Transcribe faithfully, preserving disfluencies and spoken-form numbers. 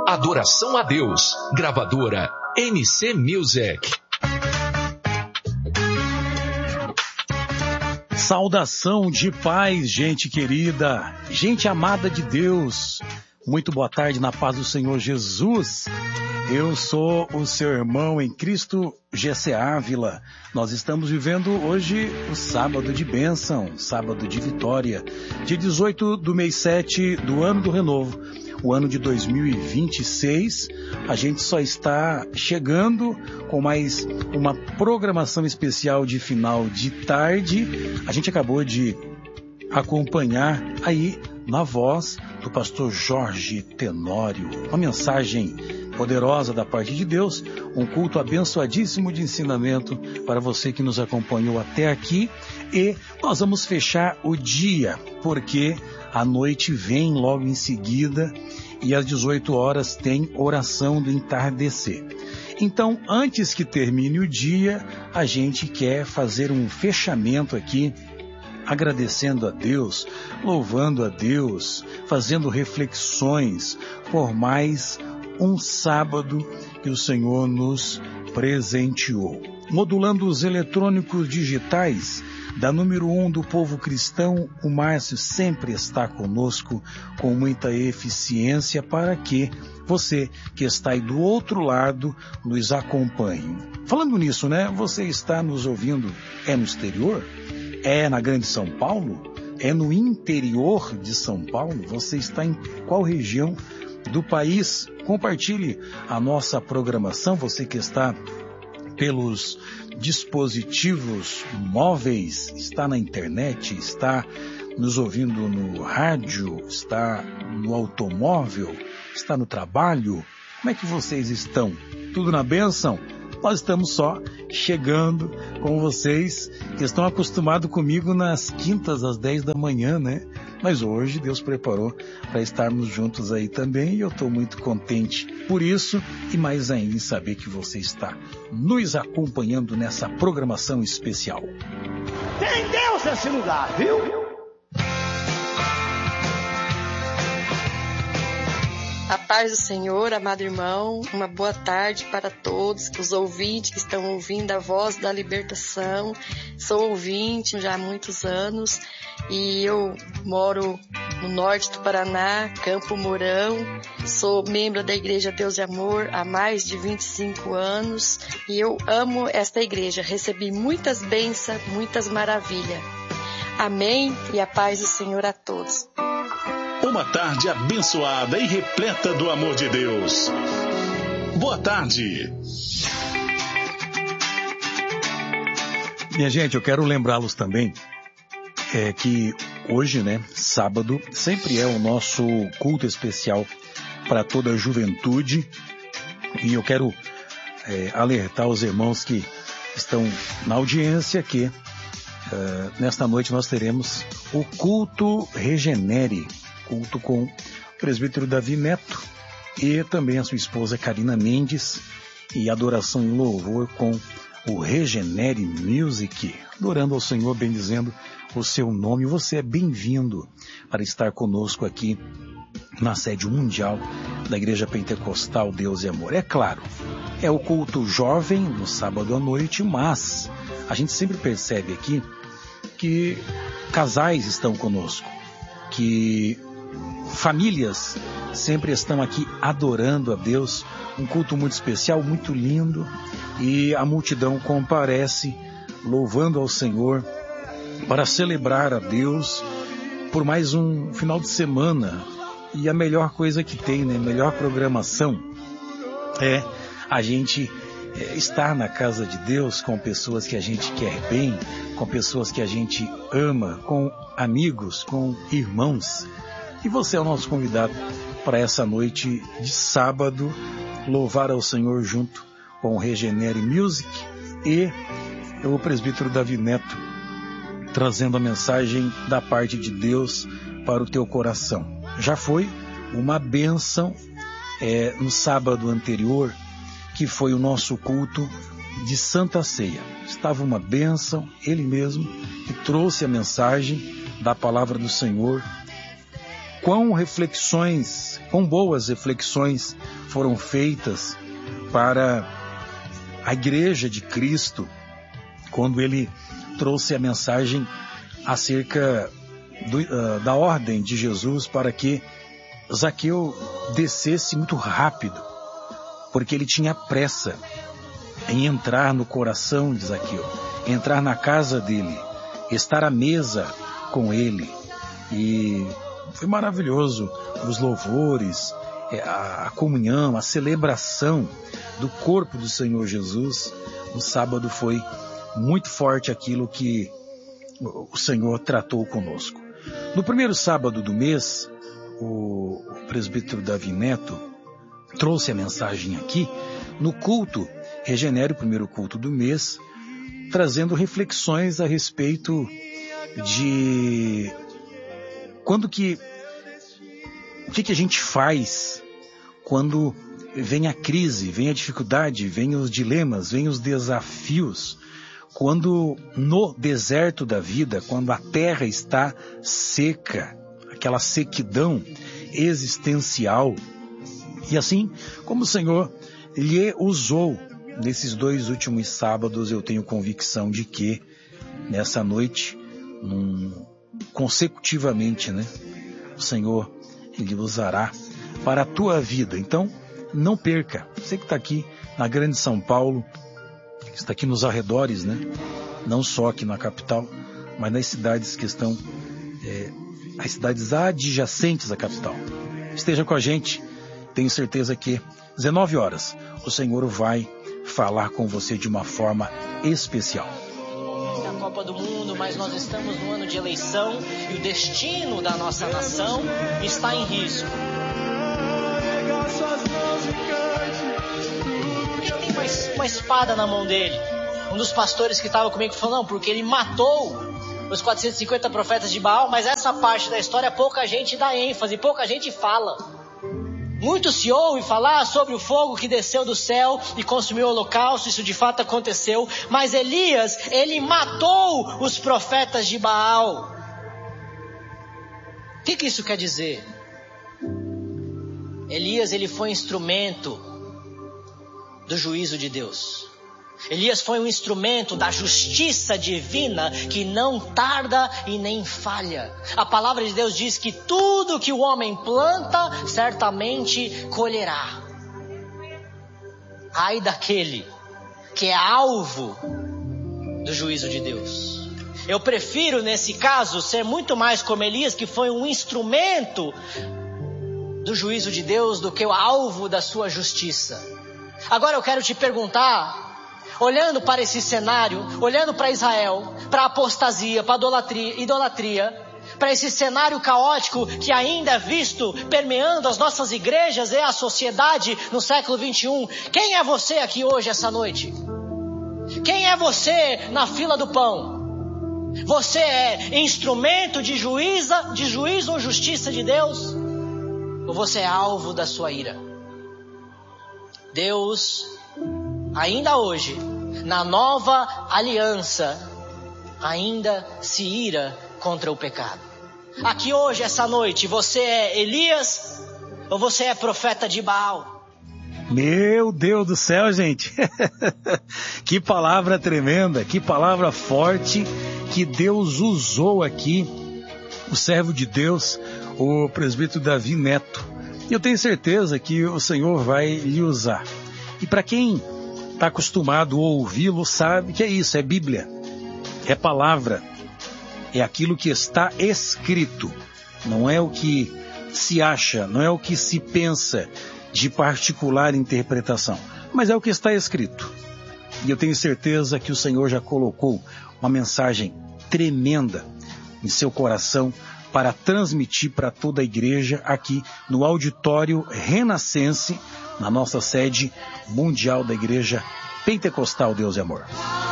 Adoração a Deus. Gravadora M C Music. Saudação de paz, gente querida, gente amada de Deus. Muito boa tarde na paz do Senhor Jesus. Eu sou o seu irmão em Cristo, G C Ávila. Nós estamos vivendo hoje o sábado de bênção, sábado de vitória, dia dezoito do mês sete do ano do renovo, o ano de dois mil e vinte e seis. A gente só está chegando com mais uma programação especial de final de tarde. A gente acabou de acompanhar aí na voz do pastor Jorge Tenório uma mensagem poderosa da parte de Deus, um culto abençoadíssimo de ensinamento para você que nos acompanhou até aqui. E nós vamos fechar o dia, porque a noite vem logo em seguida e às dezoito horas tem oração do entardecer. Então, antes que termine o dia, a gente quer fazer um fechamento aqui, agradecendo a Deus, louvando a Deus, fazendo reflexões por mais um sábado que o Senhor nos presenteou. Modulando os eletrônicos digitais da número um do povo cristão, o Márcio sempre está conosco com muita eficiência para que você que está aí do outro lado nos acompanhe. Falando nisso, né? Você está nos ouvindo, é no exterior? É na Grande São Paulo? É no interior de São Paulo? Você está em qual região do país? Compartilhe a nossa programação, você que está pelos dispositivos móveis, está na internet, está nos ouvindo no rádio, está no automóvel, está no trabalho. Como é que vocês estão? Tudo na bênção? Nós estamos só chegando com vocês que estão acostumados comigo nas quintas às dez da manhã, né? Mas hoje Deus preparou para estarmos juntos aí também e eu estou muito contente por isso e mais ainda em saber que você está nos acompanhando nessa programação especial. Tem Deus nesse lugar, viu? A paz do Senhor, amado irmão, uma boa tarde para todos os ouvintes que estão ouvindo a voz da libertação. Sou ouvinte já há muitos anos e eu moro no norte do Paraná, Campo Mourão. Sou membro da Igreja Deus e Amor há mais de vinte e cinco anos e eu amo esta igreja. Recebi muitas bênçãos, muitas maravilhas. Amém e a paz do Senhor a todos. Uma tarde abençoada e repleta do amor de Deus. Boa tarde. Minha gente, eu quero lembrá-los também é, que hoje, né, sábado, sempre é o nosso culto especial para toda a juventude. E eu quero é, alertar os irmãos que estão na audiência que uh, nesta noite nós teremos o culto Regenere. Culto com o presbítero Davi Neto e também a sua esposa Karina Mendes e adoração e louvor com o Regenere Music, adorando ao Senhor, bendizendo o seu nome. Você é bem-vindo para estar conosco aqui na sede mundial da Igreja Pentecostal Deus e Amor. É claro, é o culto jovem no sábado à noite, mas a gente sempre percebe aqui que casais estão conosco, que famílias sempre estão aqui adorando a Deus, um culto muito especial, muito lindo, e a multidão comparece louvando ao Senhor para celebrar a Deus por mais um final de semana. E a melhor coisa que tem, né, a melhor programação é a gente é, estar na casa de Deus com pessoas que a gente quer bem, com pessoas que a gente ama, com amigos, com irmãos. E você é o nosso convidado para essa noite de sábado, louvar ao Senhor junto com o Regenere Music e o presbítero Davi Neto, trazendo a mensagem da parte de Deus para o teu coração. Já foi uma bênção é, no sábado anterior, que foi o nosso culto de Santa Ceia. Estava uma bênção, ele mesmo que trouxe a mensagem da palavra do Senhor. quão reflexões, quão boas reflexões foram feitas para a Igreja de Cristo, quando ele trouxe a mensagem acerca do, uh, da ordem de Jesus para que Zaqueu descesse muito rápido, porque ele tinha pressa em entrar no coração de Zaqueu, entrar na casa dele, estar à mesa com ele. E foi maravilhoso os louvores, a comunhão, a celebração do corpo do Senhor Jesus. No sábado foi muito forte aquilo que o Senhor tratou conosco. No primeiro sábado do mês, o presbítero Davi Neto trouxe a mensagem aqui no culto Regenere, o primeiro culto do mês, trazendo reflexões a respeito de quando que o que, que a gente faz quando vem a crise, vem a dificuldade, vem os dilemas, vem os desafios, quando no deserto da vida, quando a terra está seca, aquela sequidão existencial. E assim como o Senhor lhe usou nesses dois últimos sábados, eu tenho convicção de que nessa noite, um, consecutivamente, né, o Senhor lhe usará para a tua vida. Então, não perca. Você que está aqui na Grande São Paulo, que está aqui nos arredores, né? Não só aqui na capital, mas nas cidades que estão, é, as cidades adjacentes à capital. Esteja com a gente. Tenho certeza que dezenove horas o Senhor vai falar com você de uma forma especial. Da Copa do Mundo, mas nós estamos no ano de eleição e o destino da nossa nação está em risco. Ele tem uma, uma espada na mão dele. Um dos pastores que estava comigo falou, não, porque ele matou os quatrocentos e cinquenta profetas de Baal, mas essa parte da história pouca gente dá ênfase, pouca gente fala. Muito se ouve falar sobre o fogo que desceu do céu e consumiu o holocausto, isso de fato aconteceu, mas Elias, ele matou os profetas de Baal. O que, que isso quer dizer? Elias, ele foi instrumento do juízo de Deus. Elias foi um instrumento da justiça divina que não tarda e nem falha. A palavra de Deus diz que tudo que o homem planta, certamente colherá. Ai daquele que é alvo do juízo de Deus. Eu prefiro, nesse caso, ser muito mais como Elias, que foi um instrumento do juízo de Deus, do que o alvo da sua justiça. Agora eu quero te perguntar, olhando para esse cenário, olhando para Israel, para a apostasia, para a idolatria, idolatria, para esse cenário caótico que ainda é visto permeando as nossas igrejas e a sociedade no século vinte e um, quem é você aqui hoje, essa noite? Quem é você na fila do pão? Você é instrumento de juíza, de juízo ou justiça de Deus? Ou você é alvo da sua ira? Deus, ainda hoje, na nova aliança, ainda se ira contra o pecado. Aqui hoje, essa noite, você é Elias ou você é profeta de Baal? Meu Deus do céu, gente! Que palavra tremenda, que palavra forte que Deus usou aqui, o servo de Deus, o presbítero Davi Neto. E eu tenho certeza que o Senhor vai lhe usar. E para quem está acostumado a ouvi-lo, sabe que é isso, é Bíblia, é palavra, é aquilo que está escrito, não é o que se acha, não é o que se pensa de particular interpretação, mas é o que está escrito. E eu tenho certeza que o Senhor já colocou uma mensagem tremenda em seu coração para transmitir para toda a igreja aqui no auditório Renascense, na nossa sede mundial da Igreja Pentecostal Deus e Amor.